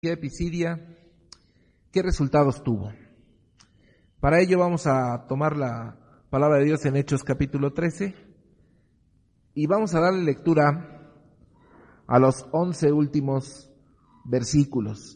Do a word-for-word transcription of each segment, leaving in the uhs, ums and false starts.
de Pisidia, ¿qué resultados tuvo? Para ello vamos a tomar la palabra de Dios en Hechos capítulo trece y vamos a darle lectura a los once últimos versículos.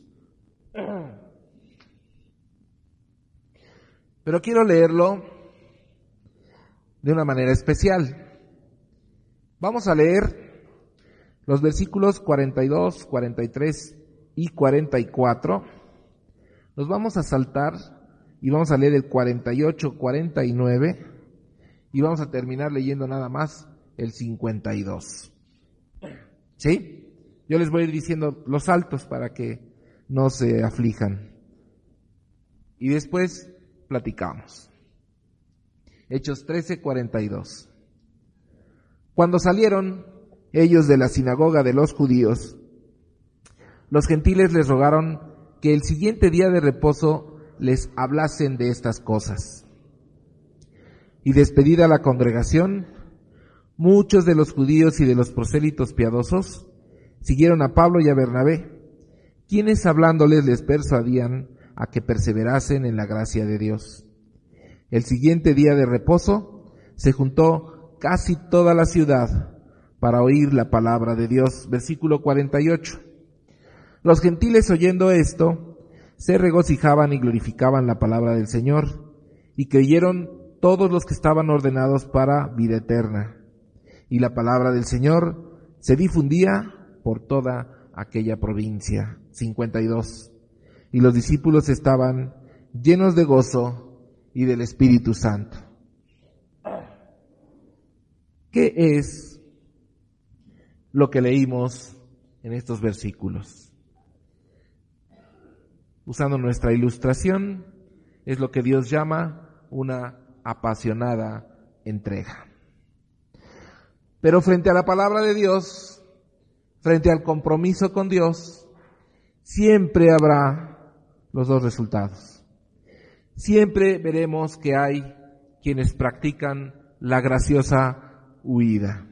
Pero quiero leerlo de una manera especial. Vamos a leer los versículos cuarenta y dos, cuarenta y tres y cuarenta y cuatro. Nos vamos a saltar y vamos a leer el cuarenta y ocho, cuarenta y nueve y vamos a terminar leyendo nada más el cincuenta y dos. ¿Sí? Yo les voy a ir diciendo los saltos para que no se aflijan. Y después platicamos. Hechos trece, cuarenta y dos. Cuando salieron ellos de la sinagoga de los judíos, los gentiles les rogaron que el siguiente día de reposo les hablasen de estas cosas. Y despedida la congregación, muchos de los judíos y de los prosélitos piadosos siguieron a Pablo y a Bernabé, quienes hablándoles les persuadían a que perseverasen en la gracia de Dios. El siguiente día de reposo se juntó casi toda la ciudad para oír la palabra de Dios. Versículo cuarenta y ocho. Los gentiles, oyendo esto, se regocijaban y glorificaban la palabra del Señor, y creyeron todos los que estaban ordenados para vida eterna. Y la palabra del Señor se difundía por toda aquella provincia. cincuenta y dos. Y los discípulos estaban llenos de gozo y del Espíritu Santo. ¿Qué es lo que leímos en estos versículos? Usando nuestra ilustración, es lo que Dios llama una apasionada entrega. Pero frente a la palabra de Dios, frente al compromiso con Dios, siempre habrá los dos resultados. Siempre veremos que hay quienes practican la graciosa huida.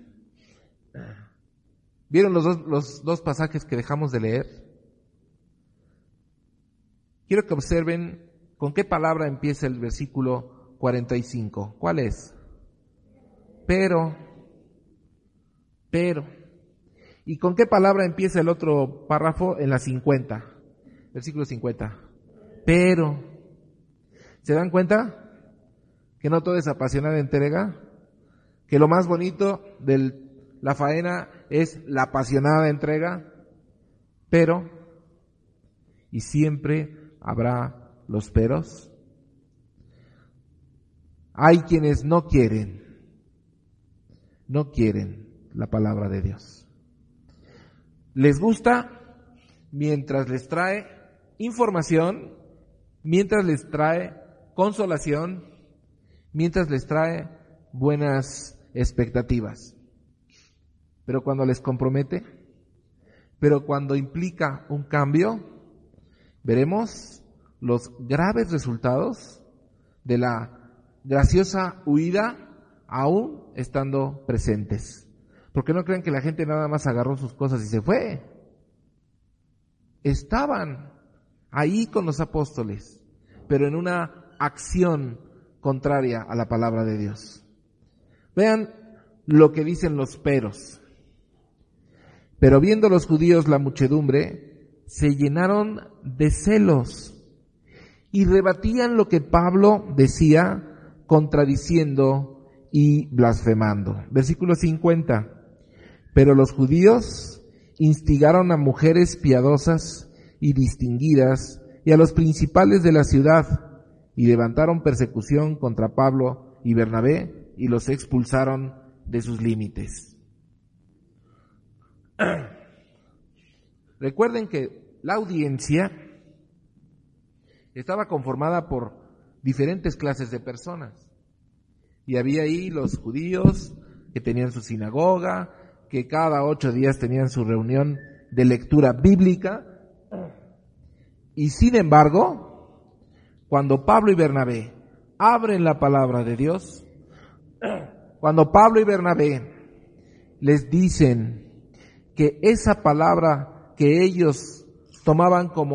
¿Vieron los dos, los dos pasajes que dejamos de leer? Quiero que observen con qué palabra empieza el versículo cuarenta y cinco. ¿Cuál es? Pero, pero. ¿Y con qué palabra empieza el otro párrafo en la cincuenta? Versículo cincuenta. Pero. ¿Se dan cuenta? Que no todo es apasionada entrega. Que lo más bonito de la faena es la apasionada entrega. Pero, y siempre habrá los peros. Hay quienes no quieren, no quieren la palabra de Dios. Les gusta mientras les trae información, mientras les trae consolación, mientras les trae buenas expectativas. Pero cuando les compromete, pero cuando implica un cambio, veremos los graves resultados de la graciosa huida aún estando presentes. Porque no crean que la gente nada más agarró sus cosas y se fue. Estaban ahí con los apóstoles, pero en una acción contraria a la palabra de Dios. Vean lo que dicen los peros. Pero viendo los judíos la muchedumbre, se llenaron de celos y rebatían lo que Pablo decía, contradiciendo y blasfemando. Versículo cincuenta. Pero los judíos instigaron a mujeres piadosas y distinguidas y a los principales de la ciudad y levantaron persecución contra Pablo y Bernabé y los expulsaron de sus límites. Recuerden que la audiencia estaba conformada por diferentes clases de personas. Y había ahí los judíos que tenían su sinagoga, que cada ocho días tenían su reunión de lectura bíblica. Y sin embargo, cuando Pablo y Bernabé abren la palabra de Dios, cuando Pablo y Bernabé les dicen que esa palabra que ellos tomaban como